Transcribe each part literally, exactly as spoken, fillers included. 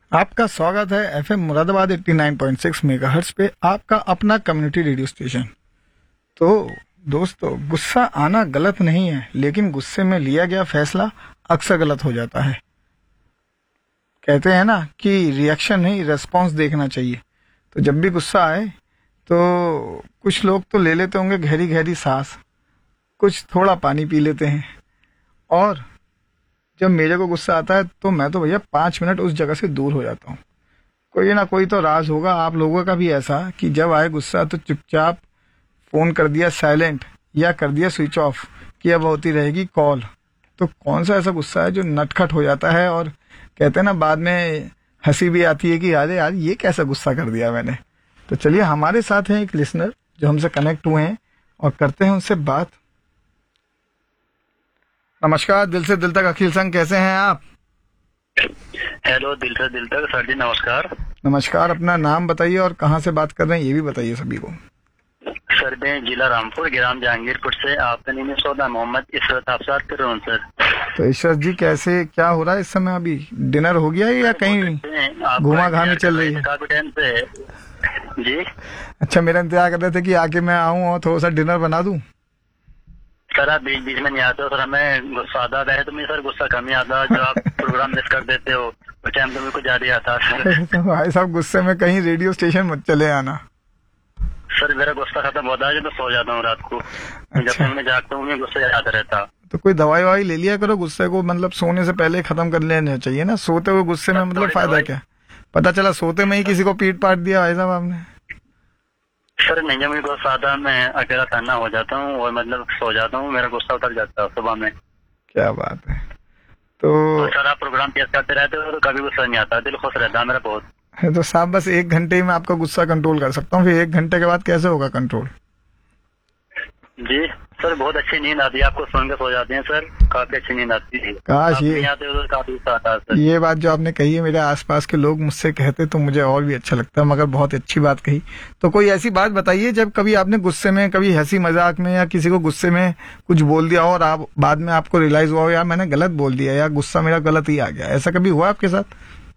आपका स्वागत है एफएम मुरादाबाद नवासी पॉइंट छह मेगाहर्ट्ज पे, आपका अपना कम्युनिटी रेडियो स्टेशन। तो दोस्तों, गुस्सा आना गलत नहीं है, लेकिन गुस्से में लिया गया फैसला अक्सर गलत हो जाता है। कहते हैं ना कि रिएक्शन नहीं, रेस्पॉन्स देखना चाहिए। तो जब भी गुस्सा आए तो कुछ लोग तो ले लेते होंगे गहरी गहरी सांस, कुछ थोड़ा पानी पी लेते हैं, और जब मेरे को गुस्सा आता है तो मैं तो भैया पाँच मिनट उस जगह से दूर हो जाता हूँ। कोई ना कोई तो राज होगा आप लोगों का भी ऐसा कि जब आए गुस्सा तो चुपचाप फोन कर दिया साइलेंट या कर दिया स्विच ऑफ कि अब होती रहेगी कॉल। तो कौन सा ऐसा गुस्सा है जो नटखट हो जाता है और कहते हैं ना बाद में हंसी भी आती है कि अरे यार ये कैसा गुस्सा कर दिया मैंने। तो चलिए, हमारे साथ हैं एक लिसनर जो हमसे कनेक्ट हुए हैं और करते हैं उनसे बात। नमस्कार, दिल से दिल तक अखिल संघ, कैसे हैं आप? हेलो, दिल से दिल तक सर जी, नमस्कार। नमस्कार, अपना नाम बताइए और कहाँ से बात कर रहे हैं ये भी बताइए सभी को। सर मैं जिला रामपुर, ग्राम जहांगीरपुर से आपका नीम सौदा मोहम्मद इशरत आफसार कर रहा हूँ सर। तो इशरत जी, कैसे क्या हो रहा है इस समय? अभी डिनर हो गया है या कहीं घुमा घामी चल रही है? काफी टाइम से जी। अच्छा, मेरा इंतजार कर रहे थे कि आके मैं आऊँ और थोड़ा सा डिनर बना दूं। सर आप बीच बीच में नहीं आते हो सर, हमें गुस्सा आता है तो मुझे सर गुस्सा कम ही आता है। जो आप प्रोग्राम मिस कर देते हो उस टाइम तो मेरे को ज्यादा आता है। तो भाई साहब, गुस्से में कहीं रेडियो स्टेशन मत चले आना। सर मेरा गुस्सा खत्म होता है जब मैं सो जाता हूँ रात को। अच्छा। जब तक मैं जागता हूँ मुझे गुस्सा याद रहता। तो कोई दवाई ववाई ले लिया करो गुस्से को, मतलब सोने से पहले खत्म कर लेना चाहिए ना। सोते हुए गुस्से में मतलब फायदा क्या? पता चला सोते में ही किसी को पीट पाट दिया भाई साहब आपने। सर नहीं, जब मुझे गुस्सा आता है मैं अकेला तन्ना हो जाता हूँ और मतलब सो जाता हूँ, मेरा गुस्सा उतर जाता है सुबह में। क्या बात है। तो, तो सर आप प्रोग्राम पेश करते रहते हो तो कभी गुस्सा नहीं आता, दिल खुश रहता है मेरा बहुत। तो साहब बस एक घंटे में आपका गुस्सा कंट्रोल कर सकता हूँ, फिर एक घंटे के बाद कैसे होगा कंट्रोल? जी सर, बहुत अच्छी नींद आती है, आपको सुन के सो जाते हैं सर, काफी अच्छी नींद आती है। काश ये आते हो तो काफी गुस्सा आता है सर। ये बात जो आपने कही है, मेरे आसपास के लोग मुझसे कहते तो मुझे और भी अच्छा लगता है, मगर बहुत अच्छी बात कही। तो कोई ऐसी बात बताइए जब कभी आपने गुस्से में, कभी हंसी मजाक में या किसी को गुस्से में कुछ बोल दिया और आप बाद में आपको रियलाइज हुआ यार मैंने गलत बोल दिया या गुस्सा मेरा गलत ही आ गया। ऐसा कभी हुआ आपके साथ?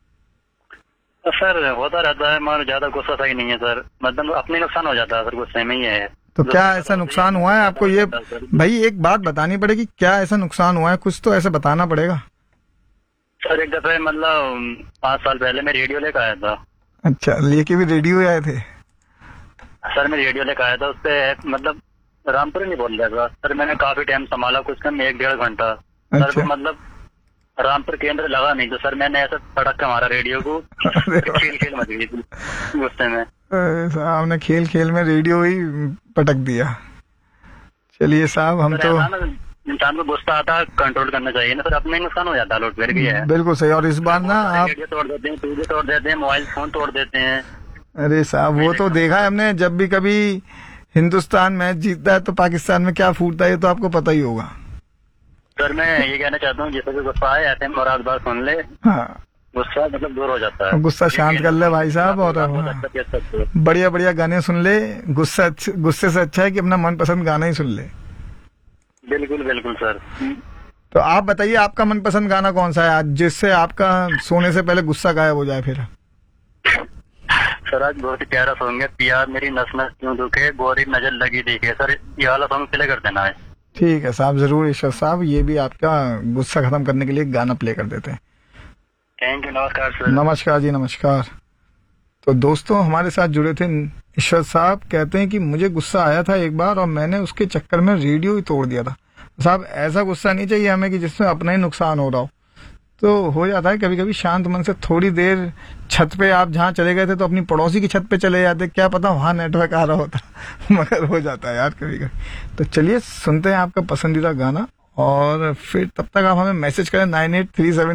सर होता रहता है, मगर ज्यादा गुस्सा सही नहीं है सर, मतलब अपने नुकसान हो जाता है सर, गुस्से में ही है। तो क्या ऐसा नुकसान हुआ है आपको? ये भाई एक बात बतानी पड़ेगी, क्या ऐसा नुकसान हुआ है? कुछ तो ऐसा बताना पड़ेगा। सर एक दफे मतलब पाँच साल पहले मैं रेडियो लेकर आया था। अच्छा, लेके भी रेडियो आए थे? सर मैं रेडियो लेकर आया था, उससे मतलब रामपुर नहीं बोल रहा था सर, मैंने काफी टाइम संभाला, कुछ कम एक डेढ़ घंटा। अच्छा। सर मतलब रामपुर केंद्र लगा नहीं, तो सर मैंने ऐसा सड़क के मारा रेडियो को, खेल खेल मच गई थी गुस्से में। आपने खेल खेल में रेडियो ही पटक दिया। चलिए साहब, हम तो इंसान को गुस्सा आता है कंट्रोल करना चाहिए ना सर, अपने नुकसान हो जाता है, लोट फिर है। बिल्कुल सही। और इस बार ना आप रेडियो तोड़ देते हैं, टीवी तोड़ देते हैं, मोबाइल फोन तोड़ देते हैं। अरे साहब, वो तो देखा है हमने, जब भी कभी हिंदुस्तान मैच जीतता है तो पाकिस्तान में क्या फूटता है ये तो आपको पता ही होगा। सर मैं ये कहना चाहता हूँ जिससे गुस्सा आए ऐसे मुराद बात सुन ले, हाँ, गुस्सा मतलब दूर हो जाता है, गुस्सा शांत कर ले भाई साहब। और बढ़िया बढ़िया गाने सुन ले। गुस्सा गुस्से से अच्छा है कि अपना मनपसंद गाना ही सुन ले। बिल्कुल बिल्कुल सर। तो आप बताइए, आपका मनपसंद गाना कौन सा है आज, जिससे आपका सोने से पहले गुस्सा गायब हो जाए? फिर सर आज बहुत ही प्यारा सॉन्ग है, पिया मेरी नस नस क्यों दुखे, गोरी नजर लगी देखे। सर ये वाला सॉन्ग प्ले कर देना है। ठीक है साहब, जरूर ईश्वर साहब, ये भी आपका गुस्सा खत्म करने के लिए गाना प्ले कर देते हैं। थैंक यू, नमस्कार सर। नमस्कार जी, नमस्कार। तो दोस्तों, हमारे साथ जुड़े थे ईश्वर साहब, कहते हैं कि मुझे गुस्सा आया था एक बार और मैंने उसके चक्कर में रेडियो ही तोड़ दिया था। साहब ऐसा गुस्सा नहीं चाहिए हमें कि जिसमें अपना ही नुकसान हो रहा हो। तो हो जाता है कभी कभी, शांत मन से थोड़ी देर छत पे, आप जहाँ चले गए थे तो अपनी पड़ोसी की छत पे चले जाते, क्या पता वहां नेटवर्क आ रहा होता मगर हो जाता है यार कभी कभी। तो चलिए सुनते हैं आपका पसंदीदा गाना, और फिर तब तक आप हमें मैसेज करें नाइन एट थ्री सेवन